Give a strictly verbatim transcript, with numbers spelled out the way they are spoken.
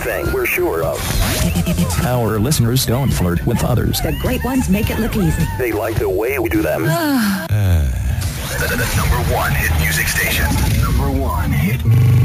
thing we're sure of. Our listeners don't flirt with others. The great ones make it look easy. They like the way we do them. The number one hit music station. Number one hit